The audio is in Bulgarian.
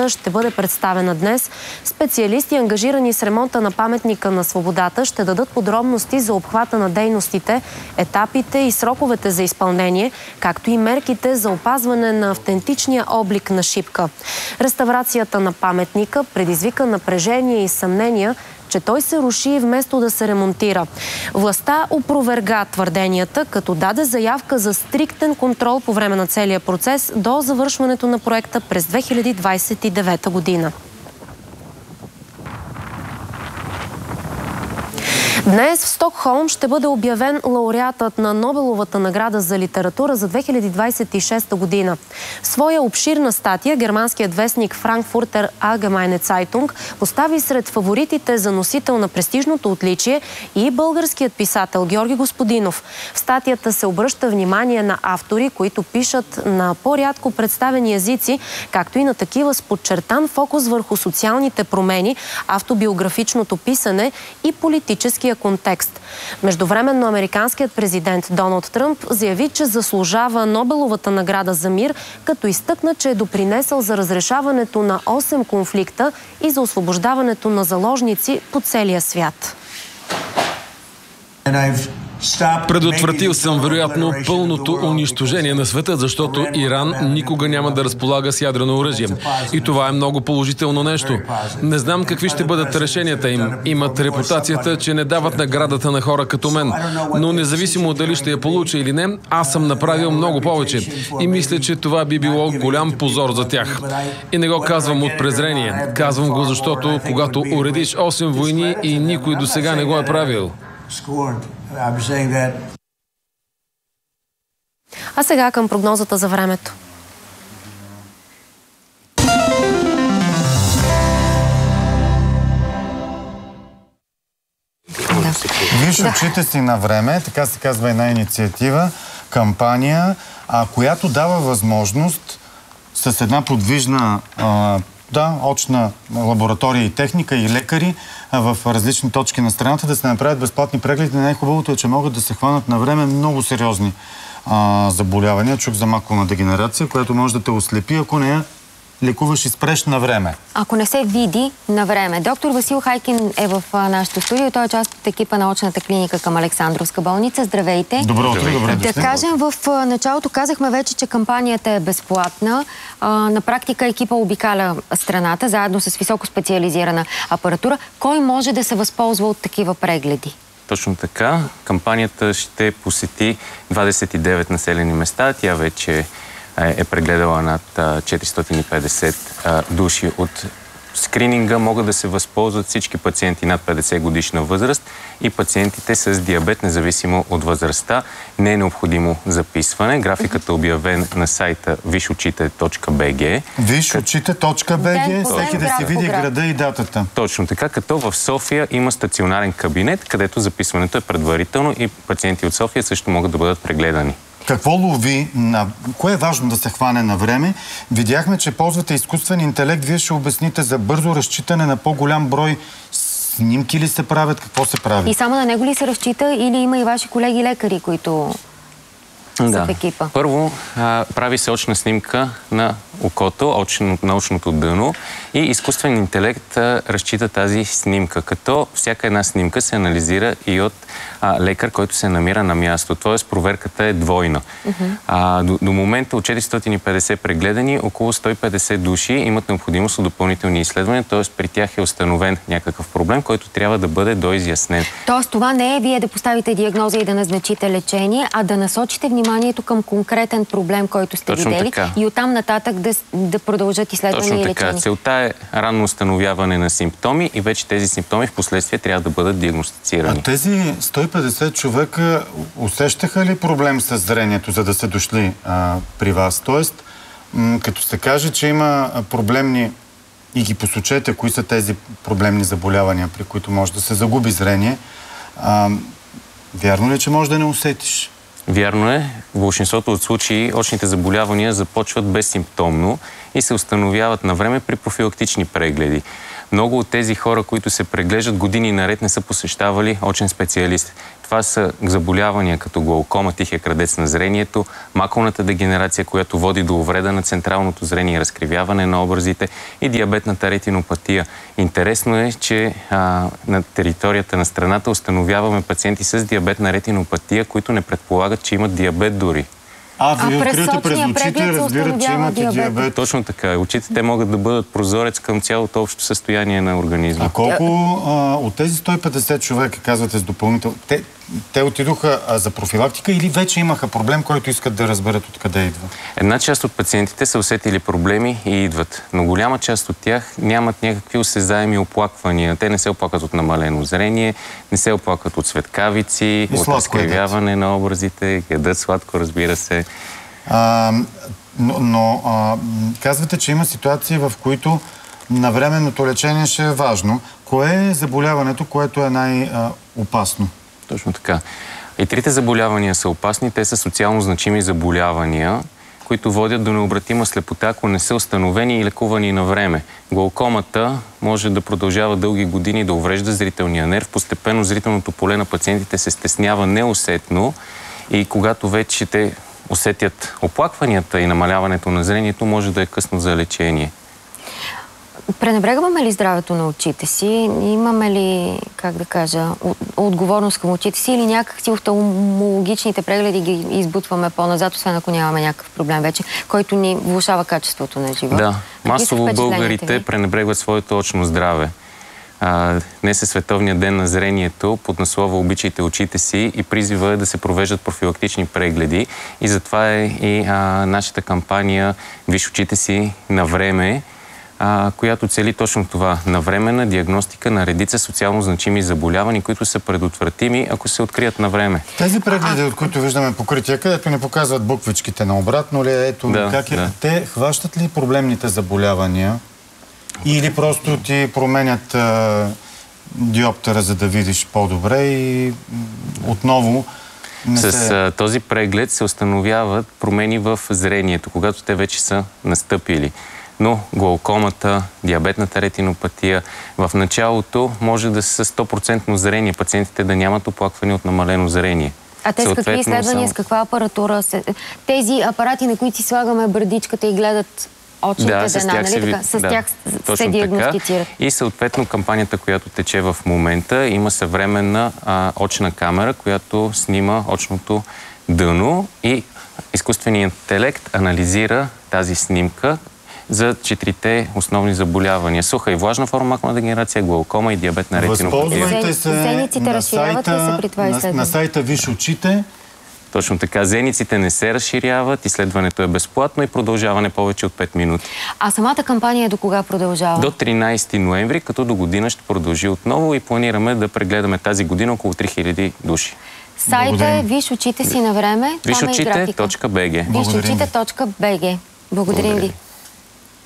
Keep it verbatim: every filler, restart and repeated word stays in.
свободата ще бъде представена днес. Специалисти, ангажирани с ремонта на паметника на свободата, ще дадат подробности за обхвата на дейностите, етапите и сроковете за изпълнение, както и мерките за опазване на автентичния облик на Шипка. Реставрацията на паметника предизвика напрежение и съмнения, че той се руши вместо да се ремонтира. Властта опроверга твърденията, като даде заявка за стриктен контрол по време на целия процес до завършването на проекта през две хиляди двадесет и девета година. Днес в Стокхолм ще бъде обявен лауреатът на Нобеловата награда за литература за две хиляди двадесет и шеста година. В своя обширна статия германският вестник Frankfurter Allgemeine Zeitung постави сред фаворитите за носител на престижното отличие и българският писател Георги Господинов. В статията се обръща внимание на автори, които пишат на по-рядко представени езици, както и на такива с подчертан фокус върху социалните промени, автобиографичното писане и политическия контекст. Междувременно американският президент Доналд Тръмп заяви, че заслужава Нобеловата награда за мир, като изтъкна, че е допринесъл за разрешаването на осем конфликта и за освобождаването на заложници по целия свят. Предотвратил съм вероятно пълното унищожение на света, защото Иран никога няма да разполага с ядрено оръжие. И това е много положително нещо. Не знам какви ще бъдат решенията им. Имат репутацията, че не дават наградата на хора като мен. Но независимо дали ще я получа или не, аз съм направил много повече. И мисля, че това би било голям позор за тях. И не го казвам от презрение. Казвам го, защото когато уредиш осем войни и никой досега не го е правил. А сега към прогнозата за времето. Да. Виж очите си на време, така се казва една инициатива, кампания, а, която дава възможност с една подвижна а, да, очна лаборатория и техника и лекари в различни точки на страната да се направят безплатни прегледи. Най-хубавото е, че могат да се хванат на време много сериозни а, заболявания. Чух за маклова дегенерация, която може да те ослепи, ако не я лекуваш и спреш на време. Ако не се види на време. Доктор Васил Хайкин е в а, нашото студио. Той е част от екипа на очната клиника към Александровска болница. Здравейте! Добро утро, добре да кажем, в а, началото казахме вече, че кампанията е безплатна. А, на практика екипа обикаля страната, заедно с високо специализирана апаратура. Кой може да се възползва от такива прегледи? Точно така. Кампанията ще посети двадесет и девет населени места. Тя вече е прегледала над четиристотин и петдесет души. От скрининга могат да се възползват всички пациенти над петдесет годишна възраст и пациентите с диабет, независимо от възрастта. Не е необходимо записване. Графикът е обявен на сайта виж очите точка би джи. виж очите точка би джи, всеки да си види града и датата. Точно така, като в София има стационарен кабинет, където записването е предварително и пациенти от София също могат да бъдат прегледани. Какво лови? На... Кое е важно да се хване на време? Видяхме, че ползвате изкуствен интелект. Вие ще обясните за бързо разчитане на по-голям брой снимки ли се правят? Какво се прави? И само на него ли се разчита или има и ваши колеги лекари, които са да. в екипа? Първо, а, прави се очна снимка на окото, очно, на очното дъно и изкуствен интелект а, разчита тази снимка, като всяка една снимка се анализира и от а, лекар, който се намира на място. Тоест проверката е двойна. Uh-huh. а, до, до момента от четиристотин и петдесет прегледани, около сто и петдесет души имат необходимост от допълнителни изследвания, т.е. при тях е установен някакъв проблем, който трябва да бъде доизяснен. Тоест това не е вие да поставите диагноза и да назначите лечение, а да насочите вниманието към конкретен проблем, който сте Точно видели така. И оттам нататък да, да продължат изследвания и лечение. Точно така. Целта е ранно установяване на симптоми и вече тези симптоми в последствие трябва да бъдат диагностицирани. А тези сто и петдесет човека усещаха ли проблем с зрението, за да са дошли а, при вас? Тоест, като се каже, че има проблемни и ги посочете, кои са тези проблемни заболявания, при които може да се загуби зрение, а, вярно ли е, че може да не усетиш? Вярно е. В большинството от случаи очните заболявания започват безсимптомно и се установяват на време при профилактични прегледи. Много от тези хора, които се преглеждат години наред, не са посещавали очен специалист. Това са заболявания като глаукома, тихия крадец на зрението, макулната дегенерация, която води до увреда на централното зрение и разкривяване на образите, и диабетната ретинопатия. Интересно е, че а, на територията на страната установяваме пациенти с диабетна ретинопатия, които не предполагат, че имат диабет дори. А, вие откривате през очите и разбират, че имате диабет. диабет. Точно така. Очите те могат да бъдат прозорец към цялото общо състояние на организма. А колко а, от тези сто и петдесет човека, казвате с допълнител, те, те отидоха а, за профилактика или вече имаха проблем, който искат да разберат откъде идва? Една част от пациентите са усетили проблеми и идват, но голяма част от тях нямат някакви осезаеми оплаквания. Те не се оплакват от намалено зрение, не се оплакват от светкавици, и от разкривяване на образите, ядат сладко, разбира се. А, но но а, казвате, че има ситуации, в които навременното лечение ще е важно. Кое е заболяването, което е най-опасно? Точно така. И трите заболявания са опасни. Те са социално значими заболявания, които водят до необратима слепота, ако не са установени и лекувани на време. Глаукомата може да продължава дълги години да уврежда зрителния нерв. Постепенно зрителното поле на пациентите се стеснява неусетно и когато вече те усетят оплакванията и намаляването на зрението, може да е късно за лечение. Пренебрегваме ли здравето на очите си? Имаме ли, как да кажа, отговорност към очите си или някак си офталмологичните прегледи ги избутваме по-назад, освен ако нямаме някакъв проблем вече, който ни влошава качеството на живота? Да, масово българите пренебрегват своето очно здраве. А, днес е Световният ден на зрението под наслова "Обичайте очите си" и призива е да се провеждат профилактични прегледи. И затова е и а, нашата кампания "Виж очите си на време", а, която цели точно това. Навременна диагностика на редица социално значими заболявания, които са предотвратими, ако се открият на време. Тези прегледи, от които виждаме покрития, където ни показват буквичките на обратно ли, ето да, как е, да. Те хващат ли проблемните заболявания? Или просто ти променят а, диоптера, за да видиш по-добре и отново не С се... а, този преглед се установяват промени в зрението, когато те вече са настъпили. Но глаукомата, диабетната ретинопатия в началото може да са сто процента зрение, пациентите да нямат оплакване от намалено зрение. А те с какви изследвания, само... с каква апаратура? Тези апарати, на които си слагаме брадичката и гледат очните да, с дена, тях нали се, така? С да, тях се диагностицират. Така. И съответно кампанията, която тече в момента, има съвременна а, очна камера, която снима очното дъно и изкуственият интелект анализира тази снимка за четирите основни заболявания. Суха и влажна форма макулна дегенерация, глаукома и диабетна ретинопатия. Възползвайте се Зениците на разширяват ли се при това изследване? На, на сайта "Виж очите". Точно така. Зениците не се разширяват, изследването е безплатно и продължаване повече от пет минути. А самата кампания до кога продължава? До тринайсети ноември, като до година ще продължи отново и планираме да прегледаме тази година около три хиляди души. Сайта е "Виж очите си на време". виж очите точка би джи. виж очите точка би джи. Благодарим ви.